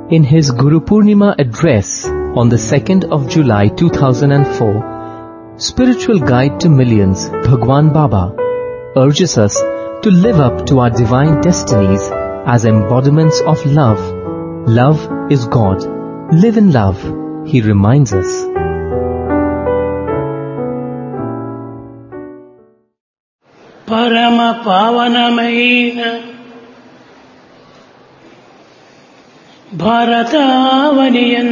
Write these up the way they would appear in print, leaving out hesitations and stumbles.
In his Guru Purnima address on the 2nd of July 2004, Spiritual Guide to Millions, Bhagwan Baba urges us to live up to our divine destinies as embodiments of love. Love is God. Live in love, he reminds us. Parama Pavanamaina Bharatavaniyan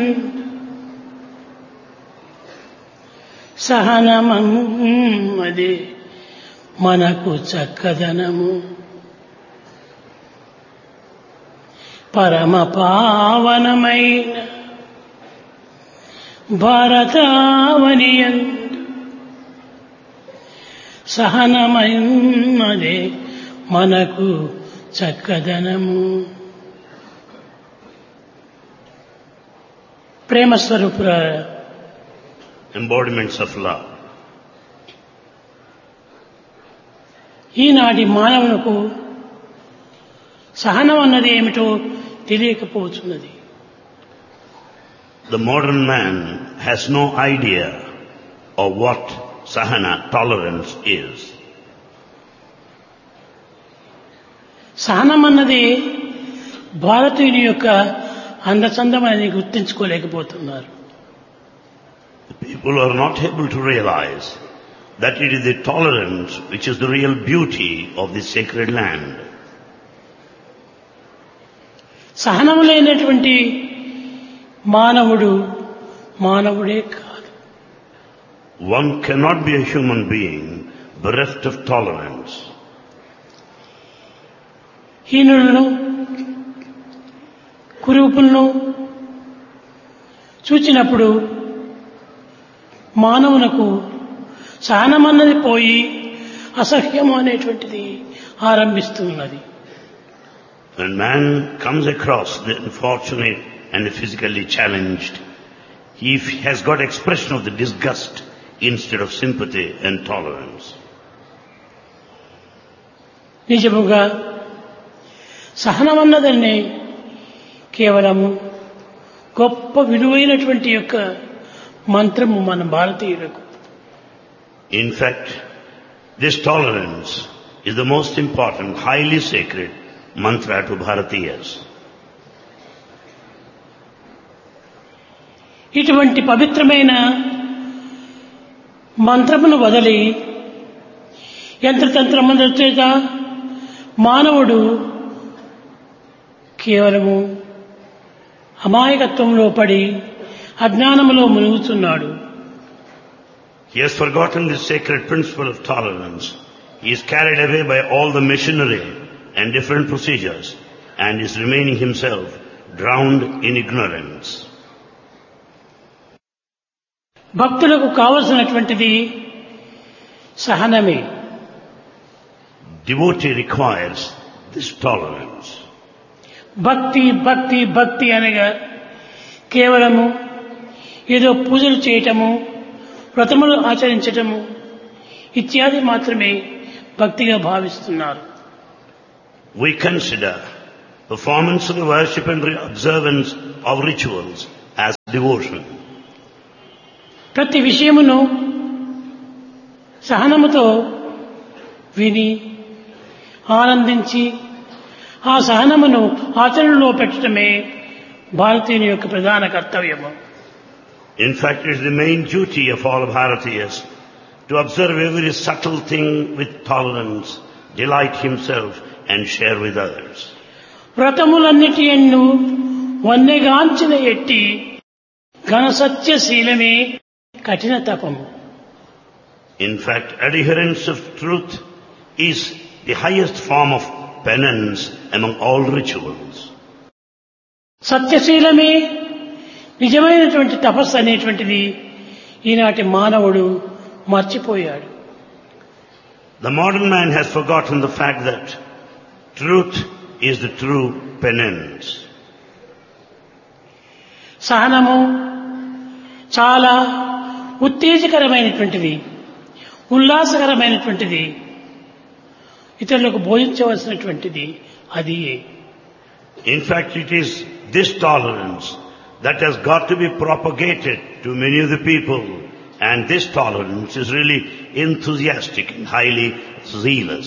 Sahanamade Manaku Chakkadanamu Parama Pavanamaina Bharatavaniyan Sahanamade Manaku Chakkadanamu Prema Swarupura embodiments of love. ఈనాటి మానవులకు సహనం అన్నది ఏమిటో తెలియకపోతున్నది. The modern man has no idea of what sahana, tolerance, is. సహనం అన్నది భారతీయుని యొక్క అందచందమని గుర్తించుకోలేకపోతున్నారు. People are not able to realize that it is the tolerance which is the real beauty of this sacred land. సహనము లేనటువంటి మానవుడు మానవుడే కాదు. One cannot be a human being bereft of tolerance. హీనులను కురూపులను చూచినప్పుడు మానవునకు సహనమన్నది పోయి అసహ్యము అనేటువంటిది ఆరంభిస్తున్నది. When man comes across the unfortunate and the physically challenged, he has got expression of the disgust instead of sympathy and tolerance. నిజముగా సహనమన్నదని కేవలము గొప్ప విలువైనటువంటి యొక్క మంత్రము మన భారతీయులకు. In fact, this tolerance is the most important, highly sacred mantra to Bharatiyas. ఇటువంటి పవిత్రమైన మంత్రమును వదిలి యంత్రతంత్రముల చేత మానవుడు కేవలము అమాయకత్వంలో పడి అజ్ఞానములో మునుగుతున్నాడు. He has forgotten the sacred principle of tolerance. He is carried away by all the machinery and different procedures and is remaining himself drowned in ignorance. భక్తులకు కావలసినటువంటిది సహనమే. Devotee requires this tolerance. భక్తి భక్తి భక్తి అనగా కేవలము ఏదో పూజలు చేయటము, వ్రతములు ఆచరించటము ఇత్యాది మాత్రమే భక్తిగా భావిస్తున్నారు. We consider performance of the worship and observance of rituals as devotion. ప్రతి విషయమును సహనముతో విని ఆనందించి ఆ సహనమును ఆచరణలో పెట్టడమే భారతీయుని యొక్క ప్రధాన కర్తవ్యము. In fact, it is the main duty of all Bharatiyas to observe every subtle thing with tolerance, delight himself and share with others. వ్రతములన్నిటి యందు వన్నెగాంచిన ఎట్టి ఘన సత్యశీలమే కఠిన తపము. In fact, adherence of truth is the highest form of penance among all rituals. సత్యశీలమే నిజమైనటువంటి తపస్సు అనేటువంటిది ఈనాటి మానవుడు మర్చిపోయాడు. The modern man has forgotten the fact that truth is the true penance. సహనము చాలా ఉత్తేజకరమైనటువంటిది, ఉల్లాసకరమైనటువంటిది, ఇతరులకు బోధించవలసినటువంటిది అది. In fact, it is this tolerance that has got to be propagated to many of the people, and this tolerance is really enthusiastic and highly zealous.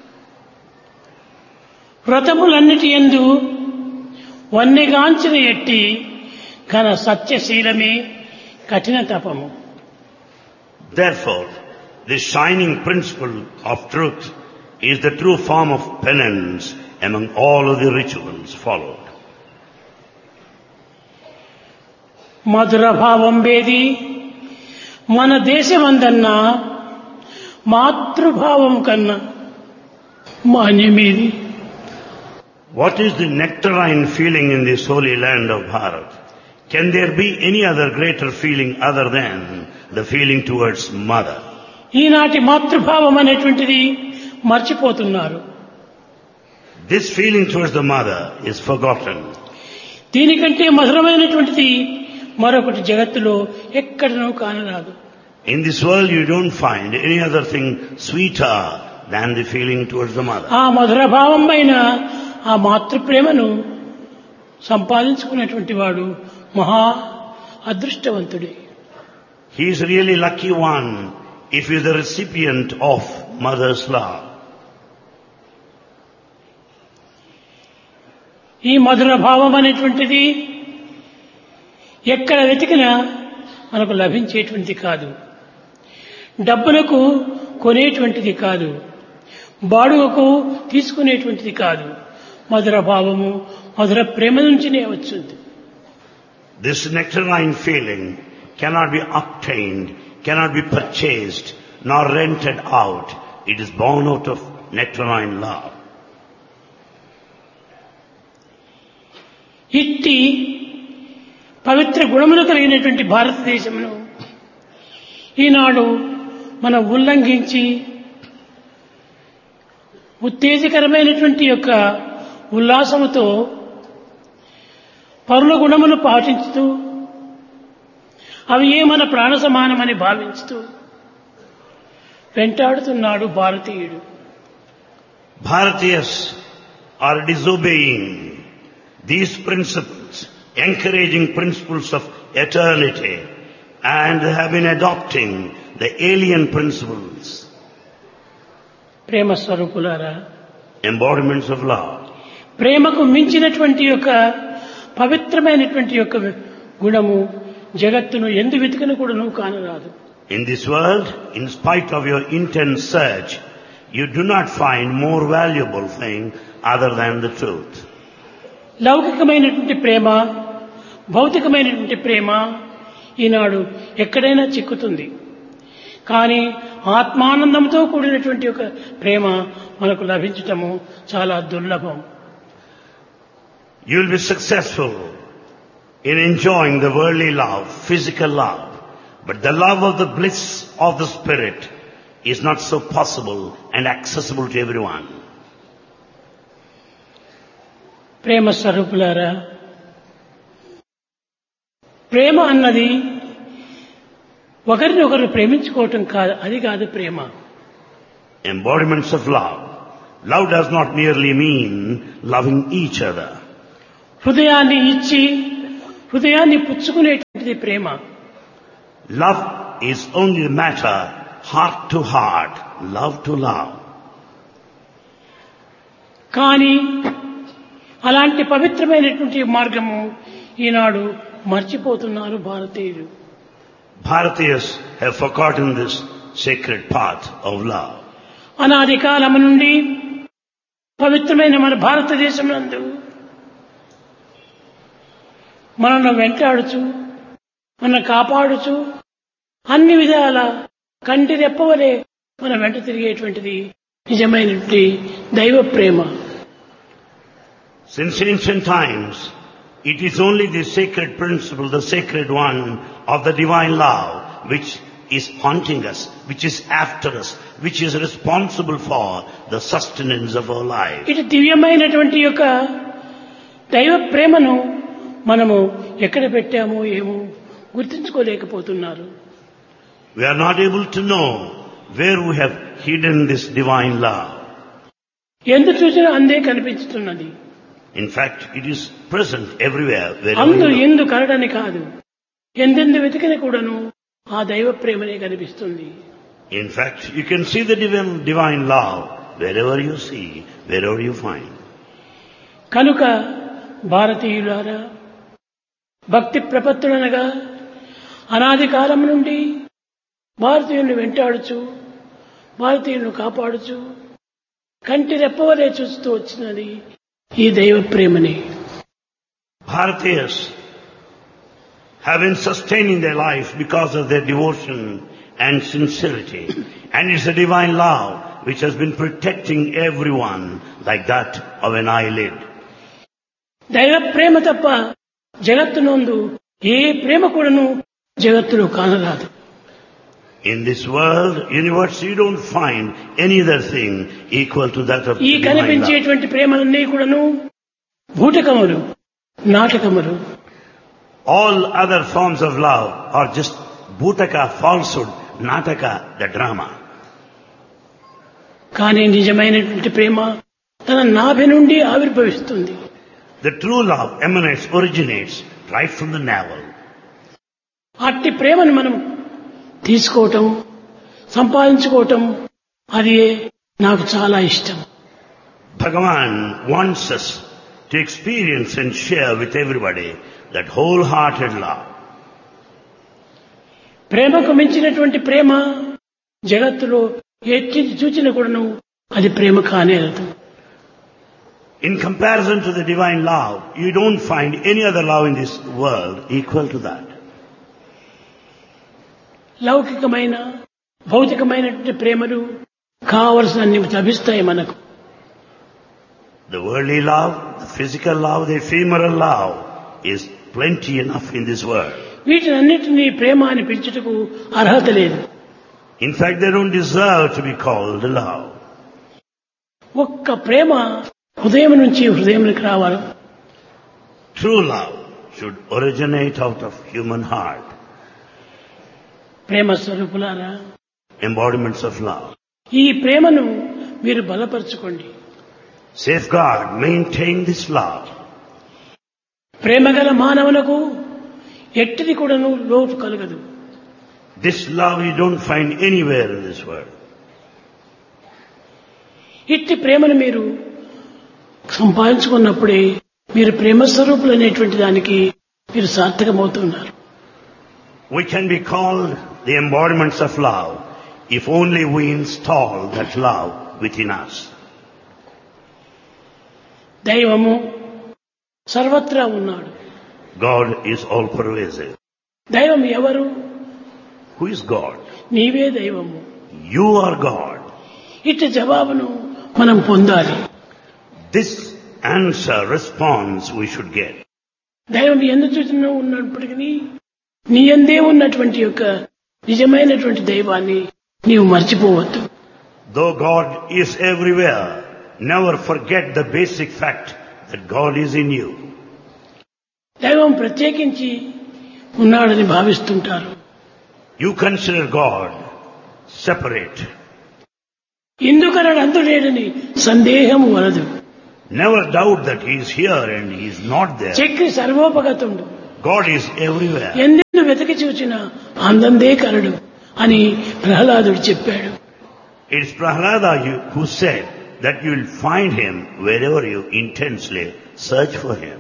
వ్రతములన్నిటి యందు వన్నెగాంచిన ఎట్టి ఘన సత్యశీలమే కఠిన తపము. Therefore, the shining principle of truth is the true form of penance among all of the rituals followed. మధుర భావం వేది మన దేశమందన్నా మాతృభావం కన్నా మాన్యమేది. What is the nectarine feeling in this holy land of Bharat? Can there be any other greater feeling other than the feeling towards mother? ఈనాటి మాతృభావం అనేటువంటిది మర్చిపోతున్నారు. This feeling towards the mother is forgotten. దీనికంటే మధురమైనటువంటిది మరొకటి జగత్తులో ఎక్కడనూ కానరాదు. In this world you don't find any other thing sweeter than the feeling towards the mother. ఆ మధుర భావం పైన ఆ మాతృప్రేమను సంపాదించుకున్నటువంటి వాడు మహా అదృష్టవంతుడే. He is really lucky one if he is the recipient of mother's love. ఈ మధుర భావం అనేటువంటిది ఎక్కడ వెతికినా మనకు లభించేటువంటిది కాదు, డబ్బులకు కొనేటువంటిది కాదు, బాడుగకు తీసుకునేటువంటిది కాదు. మధుర భావము మధుర ప్రేమ నుంచినే వచ్చింది. This nectarine feeling cannot be obtained, cannot be purchased, nor rented out. It is born out of nectarine love. ఇట్టి పవిత్ర గుణములు కలిగినటువంటి భారతదేశమును ఈనాడు మనం ఉల్లంఘించి ఉత్తేజకరమైనటువంటి యొక్క ఉల్లాసముతో పరుల గుణములు పాటించుతూ అవి ఏ మన ప్రాణ సమానమని భావించుతూ వెంటాడుతున్నాడు భారతీయుడు. Bharatiyas are disobeying these principles, encouraging principles of eternity, and they have been adopting the alien principles, ప్రేమ స్వరూపులారా, embodiments of love. ప్రేమకు మించినటువంటి యొక్క పవిత్రమైనటువంటి యొక్క గుణము జగత్తును ఎందు వెతికిన కూడాను కానరాదు. In this world, in spite of your intense search, you do not find more valuable thing other than the truth. లౌకికమైనటువంటి ప్రేమ, భౌతికమైనటువంటి ప్రేమ ఈనాడు ఎక్కడైనా చిక్కుతుంది. కానీ ఆత్మానందంతో కూడినటువంటి ఒక ప్రేమ మనకు లభించటము చాలా దుర్లభం. You will be successful in enjoying the worldly love, physical love, but the love of the bliss of the spirit is not so possible and accessible to everyone. ప్రేమ స్వరూపులారా, ప్రేమ అన్నది ఒకరినొకరు ప్రేమించుకోవటం కాదు, అది కాదు ప్రేమ. Embodiments of love. Love does not merely mean loving each other. హృదయాన్ని ఇచ్చి హృదయాన్ని పుచ్చుకునేటువంటిది ప్రేమ. Love is only the matter, heart to heart, love to love. కానీ అలాంటి పవిత్రమైనటువంటి మార్గము ఈనాడు మర్చిపోతున్నారు భారతీయులు. Bharatiyas have forgotten this sacred path of love. అనాది కాలము నుండి పవిత్రమైన మన భారతదేశం నందు మనల్ని వెంటాడుచు మన కాపాడుచు అన్ని విధాల కంటి రెప్పవలే మన వెంట తిరిగేటువంటిది నిజమైనటువంటి దైవ ప్రేమ. Since ancient times, it is only the sacred principle, the sacred one of the divine love, which is haunting us, which is after us, which is responsible for the sustenance of our life. ఇటు దివ్యమైనటువంటి యొక్క దైవ ప్రేమను మనము ఎక్కడ పెట్టామో ఏమో గుర్తించుకోలేకపోతున్నారు. We are not able to know where we have hidden this divine love. ఎందు చూసినా అందే కనిపించుతున్నది. In fact, it is present everywhere. అందు Wherever you ఎందు కరడని కాదు, ఎందెందు వెతికిన కూడాను ఆ దైవ ప్రేమనే కనిపిస్తుంది. In fact, you can see the divine love wherever you see, wherever you find. కనుక భారతీయులారా, భక్తి ప్రపత్తులనగా అనాది కాలం నుండి భారతీయులను వెంటాడుచు, భారతీయులను కాపాడుచు, కంటి రెప్పవలే చూస్తూ వచ్చినది ఈ దైవ ప్రేమని. Bharatiyas have been sustaining their life because of their devotion and sincerity. And it's a divine love which has been protecting everyone like that of an eyelid. దైవ ప్రేమ తప్ప జగత్తునందు ఏ ప్రేమ కూడాను జగత్తులో కానరాదు. In this world, universe, you don't find any other thing equal to that of ఈ divine love. కనిపించేటువంటి ప్రేమలన్నీ కూడాను భూటకములు, నాటకములు. All other forms of love are just bhutaka, falsehood, nataka, the drama. కానీ నిజమైనటువంటి ప్రేమ తన నాభి నుండి ఆవిర్భవిస్తుంది. The true love emanates, originates right from the navel. అట్టి ప్రేమను మనం తీసుకోవటం, సంపాదించుకోవటం, అది నాకు చాలా ఇష్టం. Bhagavan wants us to experience and share with everybody that wholehearted love. ప్రేమకు మించినటువంటి ప్రేమ జగత్తులో ఎట్టి చూచిన కూడాను అది ప్రేమ కానేరదు. In comparison to the divine love, you don't find any other love in this world equal to that. లౌకికమైన భౌతికమైనటువంటి ప్రేమలు కావలసినన్ని లభిస్తాయి మనకు. The worldly love, the physical love, the ephemeral love is plenty enough in this world. వీటినన్నిటినీ ప్రేమ అని పిలుచుటకు అర్హత లేదు. In fact, they don't deserve to be called love. ఒక్క ప్రేమ హృదయం నుంచి హృదయంలోకి రావాలి. True love should originate out of human heart. ప్రేమ స్వరూపులారా, Embodiments of love. ఈ ప్రేమను మీరు బలపరచుకోండి. Safeguard, maintain this love. ప్రేమ గల మానవులకు ఎట్టిది కూడాను లోటు కలగదు. This love you don't find anywhere in this world. ఇట్టి ప్రేమను మీరు సంపాదించుకున్నప్పుడే మీరు ప్రేమ స్వరూపులు అనేటువంటి దానికి మీరు సార్థకమవుతున్నారు. We can be called the embodiments of love if only we install that love within us. దైవము సర్వత్రా ఉన్నాడు. God is all pervasive. దైవం ఎవరు? Who is God? నీవే దైవము. You are God. ఇట్టి జవాబును మనం పొందాలి. This answer, response we should get. దైవం ఎందు చూసినా ఉన్నప్పటికీ నీ అందే ఉన్నటువంటి యొక్క నిజమైనటువంటి దైవాన్ని నీవు మర్చిపోవద్దు. Though God is everywhere, never forget the basic fact that God is in you. దైవం ప్రత్యేకించి ఉన్నాడని భావిస్తుంటారు. You consider God separate. ఇందుకనడు అందులేడని సందేహం వలదు. Never doubt that He is here and He is not there. Chakri సర్వోపగతుండు. God is everywhere. ఎందెందు వెతకి చూచినా అందందే కరడు అని ప్రహ్లాదుడు చెప్పాడు. It's Prahlada who said that you will find Him wherever you intensely search for Him.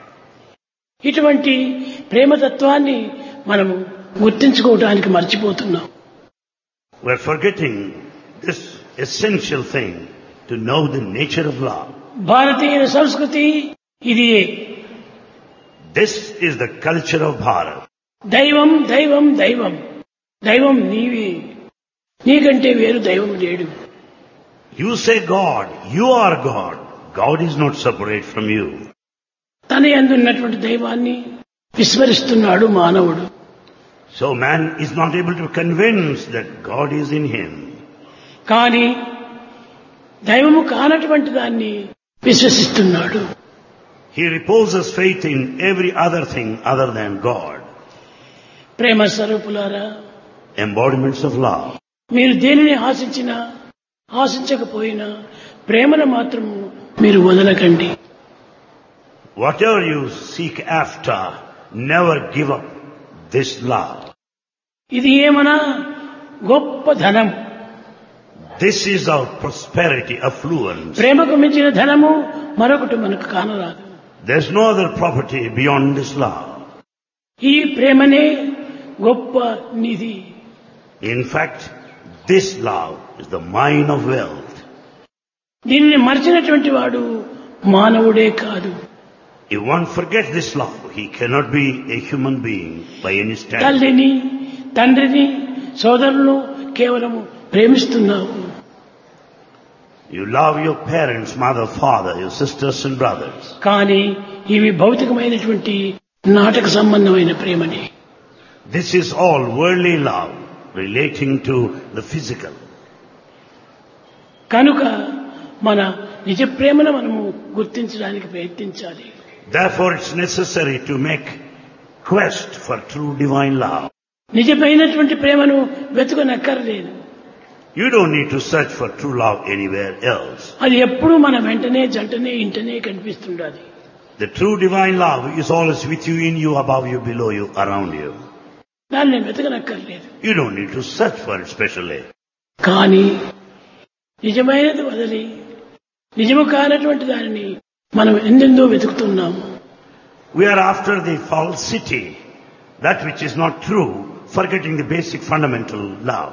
ఇటువంటి ప్రేమతత్వాన్ని మనము గుర్తించుకోవడానికి మర్చిపోతున్నాం. We're forgetting this essential thing to know the nature of love. భారతీయ సంస్కృతి ఇదియే. This is the culture of Bharat. దైవం దైవం దైవం, దైవం నీవే, నీకంటే వేరు దైవం లేడు. You say God, you are God. God is not separate from you. తన యందు ఉన్నటువంటి దైవాన్ని విస్మరిస్తున్నాడు మానవుడు. So man is not able to convince that God is in him. కానీ దైవము కానటువంటి దాన్ని విశ్వసిస్తున్నాడు. He reposes faith in every other thing other than God. ప్రేమ స్వరూపులారా, Embodiments of love. మీరు దేనిని ఆశించినా ఆశించకపోయినా ప్రేమను మాత్రము మీరు వదలకండి. Whatever you seek after, never give up this love. ఇది ఏమన్నా గొప్ప ధనం. This is our prosperity, affluence. ప్రేమకు మించిన ధనము మరొకటి మనకు కానరాదు. There's no other property beyond this love. ఈ ప్రేమనే గొప్ప నిధి. In fact, this love is the mine of wealth. దీనిని మర్చినటువంటి వాడు మానవుడే కాదు. If one forgets this love, he cannot be a human being by any standard. తల్లిని, తండ్రిని, సోదరులను కేవలం ప్రేమిస్తున్నావు. You love your parents, mother, father, your sisters and brothers. కానీ ఇవి భౌతికమైనటువంటి నాటక సంబంధమైన ప్రేమని. This is all worldly love relating to the physical. కనుక మన నిజ ప్రేమను మనము గుర్తించడానికి ప్రయత్నించాలి. Therefore it's necessary to make quest for true divine love. నిజమైనటువంటి ప్రేమను వెతుకనక్కర్లేదు. You don't need to search for true love anywhere else. అది ఎప్పుడూ మన వెంటనే జంటనే ఇంటనే కనిపిస్తుండాలి. The true divine love is always with you, in you, above you, below you, around you. దాన్ని వెతకనక్కర్లేదు. You don't need to search for it specially. కానీ నిజమైనది వదిలి నిజము కానటువంటి దానిని మనం ఎందెందో వెతుకుతున్నాము. We are after the falsity, that which is not true, forgetting the basic fundamental love.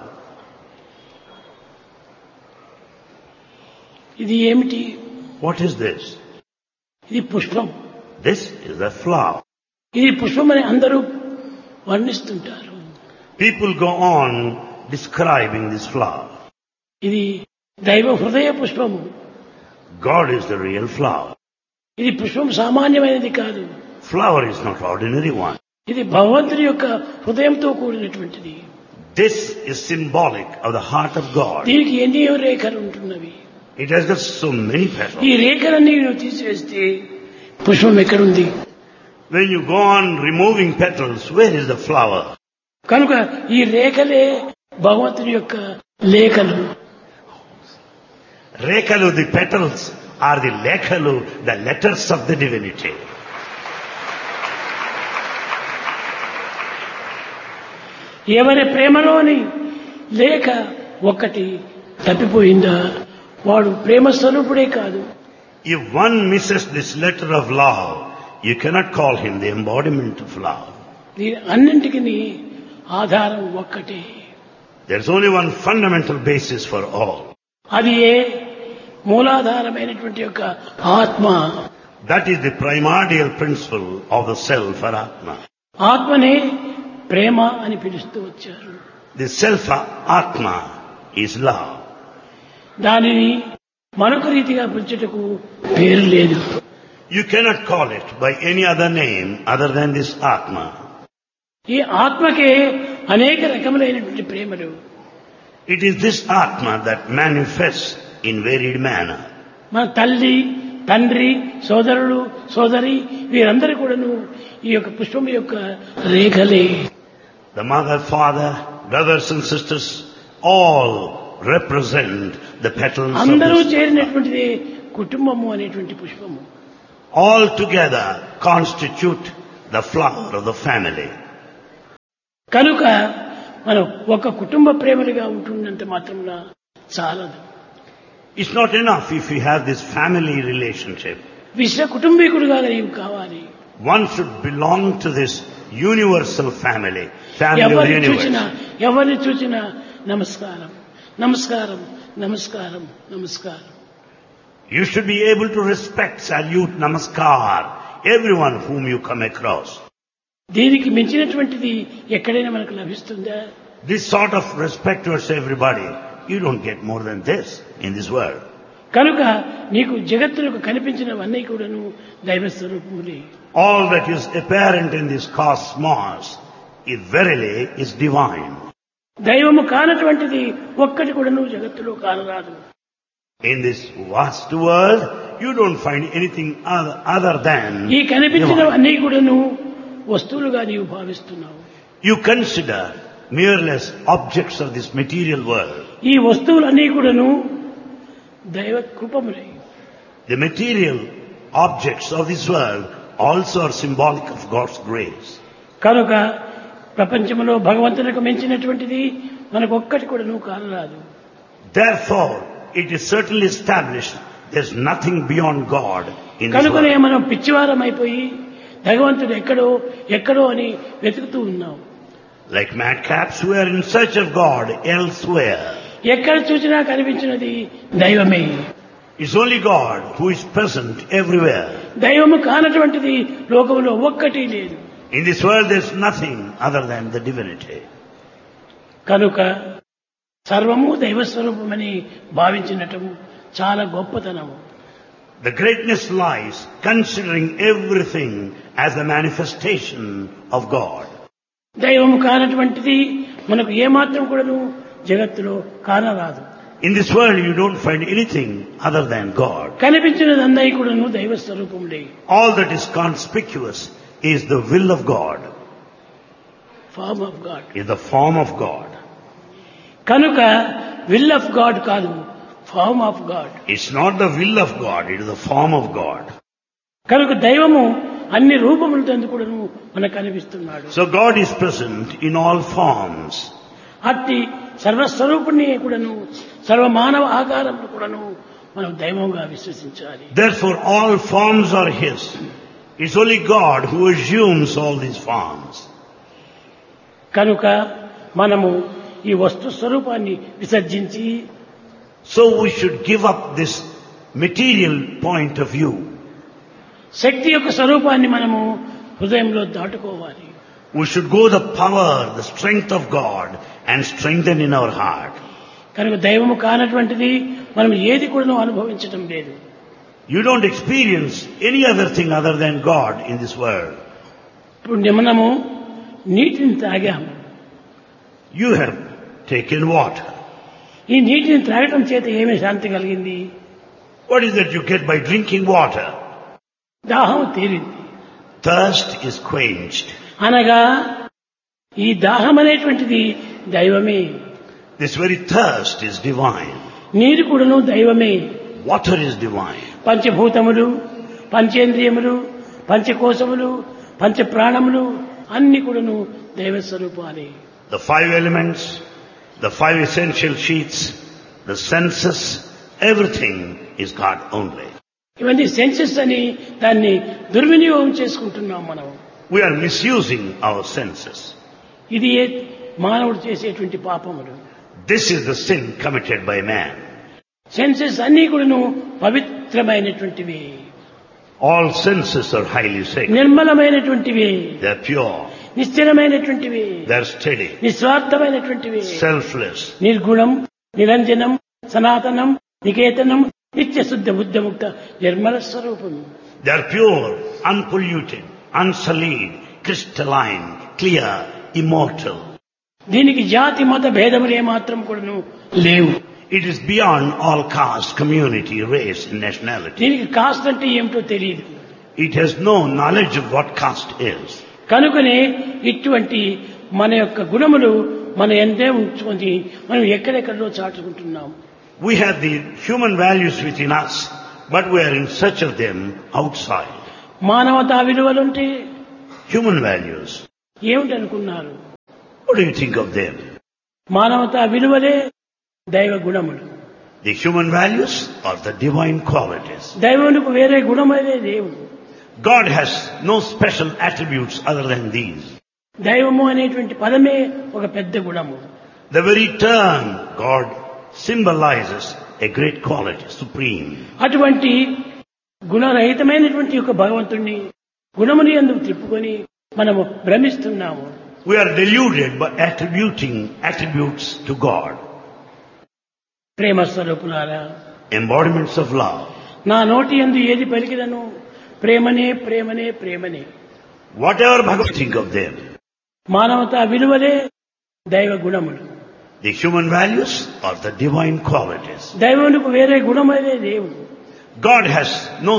ఇది ఏమిటి? What is this? ఇది పుష్పం. This is a flower. ఇది పుష్పం అని అందరూ వర్ణిస్తుంటారు. People go on describing this flower. ఇది దైవ హృదయ పుష్పము. God is the real flower. ఇది పుష్పం సామాన్యమైనది కాదు. Flower is not ordinary one. ఇది భగవంతుని యొక్క హృదయంతో కూడినటువంటిది. This is symbolic of the heart of God. దీనికి ఎన్నో రేఖలు ఉంటున్నవి. It has got so many petals. ఈ రేఖలన్నీ నువ్వు తీసివేస్తే పుష్పం ఎక్కడుంది? When you go on removing petals, where is the flower? కనుక ఈ రేఖలే భగవంతుని యొక్క లేఖలు. Rekalu, the petals, are the lekalu, the letters of the divinity. ఎవరి ప్రేమలోని లేఖ ఒక్కటి తప్పిపోయిందా వాడు ప్రేమ స్వరూపుడే కాదు. If one misses this letter of love, you cannot call him the embodiment of love. దీని అన్నింటికి ఆధారం ఒక్కటే. There's only one fundamental basis for all. అది మూలాధారమైనటువంటి యొక్క ఆత్మ. That is the primordial principle of the self or Atma. ఆత్మనే ప్రేమ అని పిలుస్తూ వచ్చారు. The self Atma is love. దానిని మరొక రీతిగా పిలుచుటకు పేరు లేదు. You cannot call it by any other name other than this Atma. ఈ ఆత్మకే అనేక రకములైనటువంటి ప్రేమలు. It is this Atma that manifests in varied manner. మన తల్లి, తండ్రి, సోదరుడు, సోదరి వీరందరూ కూడాను ఈ యొక్క పుష్పం యొక్క రేఖలే. The mother, father, brothers and sisters all represent the petals of అందరూ this. చేరినటువంటిది కుటుంబము అనేటువంటి పుష్పము. All together constitute the flower of the family. కనుక మనం ఒక కుటుంబ ప్రేమలుగా ఉంటున్నంత మాత్రమున చాలదు. It's not enough if you have this family relationship. విశ్వ కుటుంబీకుడుగా నీవు కావాలి. One should belong to this universal family, family of the ఎవరిని చూచినా నమస్కారం, నమస్కారం, నమస్కారం, నమస్కారం. You should be able to respect, salute, namaskar everyone whom you come across. దీనికి మించినటువంటిది ఎక్కడైనా మనకు లభిస్తుందా? This sort of respect towards everybody, you don't get more than this in this world. కనుక నీకు జగత్తులకు కనిపించినవన్నీ కూడాను దైవ స్వరూపములే. All that is apparent in this cosmos is verily is divine. దైవము కానటువంటిది ఒక్కటి కూడాను జగత్తులో కానరాదు. In this vast world, you don't find anything other than ఈ కనిపించినవన్నీ కూడాను వస్తువులుగా నీవు భావిస్తున్నావు. You consider merely objects of this material world. ఈ వస్తువులన్నీ కూడాను దైవ కృపములే. The material objects of this world also are symbolic of God's grace. కనుక ప్రపంచంలో భగవంతునికి మించినటువంటిది మనకు ఒక్కటి కూడా కానరాదు. Therefore, it is certainly established there's nothing beyond God in this కనుకనే world. మనం పిచ్చివారం అయిపోయి భగవంతుడు ఎక్కడో అని వెతుకుతూ ఉన్నాం. Like madcaps, we are in search of God elsewhere. ఎక్కడ చూసినా కనిపించినది దైవమే. It's only God who is present everywhere. దైవము కానటువంటిది లోకంలో ఒక్కటి లేదు. In this world there's nothing other than the divinity. కనుక సర్వము దైవస్వరూపమని భావించినటము చాలా గొప్పతనము. The greatness lies considering everything as a manifestation of God. దైవము కానటువంటిది మనకు ఏమాత్రం కూడాను జగత్తులో కానరాదు. In this world you don't find anything other than God. కనిపించినదందై కూడాను దైవ స్వరూపములే. All that is conspicuous is the will of God, form of God. is the form of God. కనుక will of God కాదు, form of God. It's not the will of God, it is the form of God. కనుక దైవము అన్ని రూపములతో కూడాను మనకు కనిపిస్తున్నాడు. So God is present in all forms. అట్టి సర్వస్వరూపుణ్ణి కూడాను సర్వమానవ ఆకారములు కూడాను మనం దైవంగా విశ్వసించాలి. Therefore all forms are His. It's only God who assumes all these forms. కనుక మనము ఈ వస్తు స్వరూపాన్ని విసర్జించి So we should give up this material point of view. శక్తి యొక్క స్వరూపాన్ని మనము హృదయంలో దాటుకోవాలి. We should go the power, the strength of God and strengthen in our heart. కనుక దైవము కానటువంటిది మనం ఏది కూడా అనుభవించడం లేదు. You don't experience any other thing other than God in this world. ఇప్పుడు మనము నీటిని తాగాము. You have taken water. ఈ నీటిని త్రాగటం చేత ఏమి శాంతి కలిగింది? What is that you get by drinking water? దాహం తీరింది. Thirst is quenched. అనగా ఈ దాహం అనేటువంటిది దైవమే. This very thirst is divine. నీరు కూడాను దైవమే. Water is divine. పంచభూతములు, పంచేంద్రియములు, పంచకోశములు, పంచ ప్రాణములు అన్ని కూడాను దైవ స్వరూపాలే. The five elements, the five essential sheaths, the senses, everything is God only. ఇవన్నీ సెన్సెస్ అని దాన్ని దుర్వినియోగం చేసుకుంటున్నాం మనం. We are misusing our senses. ఇది మానవుడు చేసేటువంటి పాపములు. This is the sin committed by man. Senses అన్ని కూడాను పవిత్రమైనటువంటివి. All senses are highly sacred. నిర్మలమైనటువంటివి. They are pure. నిశ్చలమైనటువంటివి. They are steady. నిస్వార్థమైనటువంటివి. Selfless. నిర్గుణం, నిరంజనం, సనాతనం, నికేతనం, నిత్య శుద్ధ బుద్ధముక్త నిర్మల స్వరూపం. They are pure, unpolluted, unsullied, crystalline, clear, immortal. దీనికి జాతి మత భేదములు ఏమాత్రం కూడాను లేవు. It is beyond all caste, community, race and nationality. దీనికి కాస్ట్ అంటే ఏమిటో తెలియదు. It has no knowledge of what caste is. కనుకనే ఇటువంటి మన యొక్క గుణములు మన ఎందే ఉంచుకొని మనం ఎక్కడెక్కడో చాటుకుంటున్నాం. We have the human values within us, but we are in search of them outside. మానవతా విలువలుంటే Human values. ఏమిటనుకున్నారు? What do you think of them? మానవతా విలువలే దైవ గుణములు. The human values are the divine qualities. దైవమునకు వేరే గుణమేదే దేవుడు. God has no special attributes other than these. దైవము అనేటువంటి పదమే ఒక పెద్ద గుణము. The very term God symbolizes a great quality, supreme. అటువంటి గుణరహితమైనటువంటి యొక్క భగవంతుణ్ణి గుణముని యందు తిప్పుకొని మనము భ్రమిస్తున్నాము. We are deluded by attributing attributes to God. ప్రేమ స్వరూపులారా, Embodiments of love. నా నోటి యందు ఏది పలికినను ప్రేమనే ప్రేమనే ప్రేమనే. Whatever Bhagavan think of them. మానవతా విలువలే దైవ గుణములు. The human values are the divine qualities. దైవమునకు వేరే గుణమేదే దేవుడు. God has no